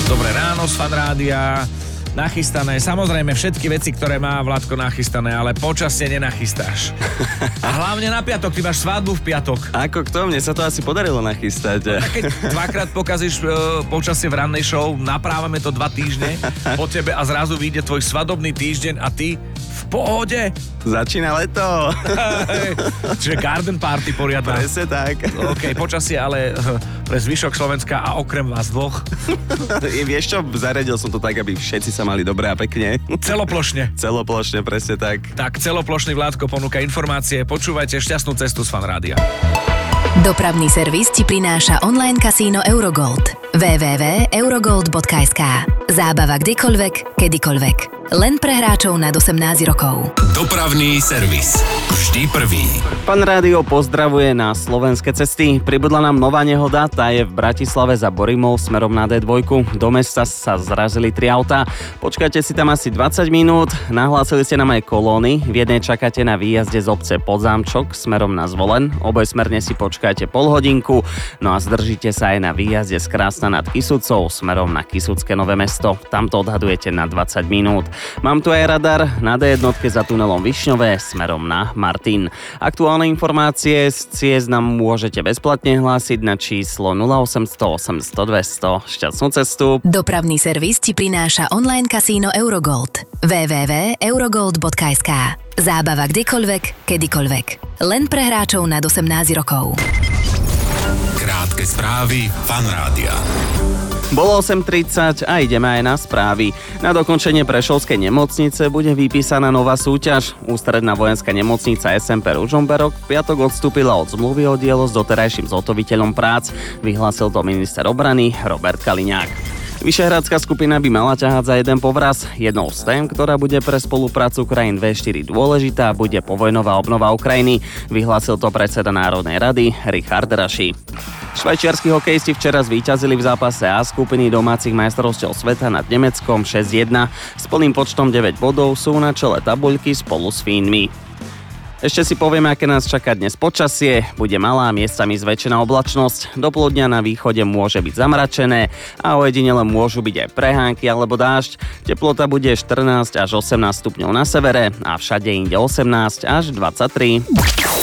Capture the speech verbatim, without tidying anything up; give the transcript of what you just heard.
Dobré ráno z Fan Rádia. Nachystané, samozrejme všetky veci, ktoré má Vladko nachystané, ale počasie nenachystáš. A hlavne na piatok, ty máš svadbu v piatok. Ako kto? Mne sa to asi podarilo nachystať. No, keď dvakrát pokazíš uh, počasie v rannej show, naprávame to dva týždne po tebe a zrazu vyjde tvoj svadobný týždeň a ty v pohode. Začína leto. Čiže garden party poriadna. Presne tak. OK, počasie ale uh, pre zvyšok Slovenska a okrem vás dvoch. Vieš čo, zaradil som to tak, aby všetci sa mali dobre a pekne. Celoplošne. Celoplošne, presne tak. Tak celoplošný Vládko ponúka informácie. Počúvajte šťastnú cestu z Fan Rádia. Dopravný servis ti prináša online kasíno Eurogold. w w w bodka eurogold bodka es ká. Zábava kdekoľvek, kedykoľvek. Len pre hráčov nad osemnásť rokov. Dopravný servis. Vždy prvý. Fan Rádio pozdravuje na slovenské cesty. Pribudla nám nová nehoda, tá je v Bratislave za Borimov smerom na dé dva. Do mesta sa zrazili tri autá. Počkajte si tam asi dvadsať minút. Nahlásili ste nám aj kolóny. V jednej čakáte na výjazde z obce Podzámčok smerom na Zvolen. Obojsmerne si počkajte pol hodinku. No a zdržíte sa aj na výjazde z Krásna nad Kysucou smerom na Kysucké Nové Mesto. Tamto odhadujete na dvadsať minút. Mám tu aj radar na dé jedna za tunelom Višňové smerom na Martin. Aktuálne informácie z ciest nám môžete bezplatne hlásiť na číslo nula osem nula osem, sto, dvesto. Šťastnú cestu. Dopravný servis ti prináša online kasíno Eurogold. w w w bodka eurogold bodka es ká. Zábava kdekoľvek, kedykoľvek. Len pre hráčov nad osemnásť rokov. Krátke správy Fan Rádia. Bolo osem tridsať a ideme aj na správy. Na dokončenie Prešovskej nemocnice bude vypísaná nová súťaž. Ústredná vojenská nemocnica es em pé Ružomberok v piatok odstúpila od zmluvy o dielo s doterajším zhotoviteľom prác. Vyhlásil to minister obrany Robert Kaliňák. Vyšehradská skupina by mala ťahať za jeden povraz. Jednou z tém, ktorá bude pre spoluprácu krajín vé štyri dôležitá, bude povojnová obnova Ukrajiny. Vyhlásil to predseda Národnej rady Richard Raši. Švajčiarski hokejisti včera zvíťazili v zápase A skupiny domácich majstrovstiev sveta nad Nemeckom šesť jedna. S plným počtom deväť bodov sú na čele tabuľky spolu s Fínmi. Ešte si povieme, aké nás čaká dnes počasie. Bude malá, miestami zväčšená oblačnosť. Do poludnia na východe môže byť zamračené a ojedinele môžu byť aj prehánky alebo dážď. Teplota bude štrnásť až osemnásť stupňov na severe a všade inde osemnásť až dvadsaťtri.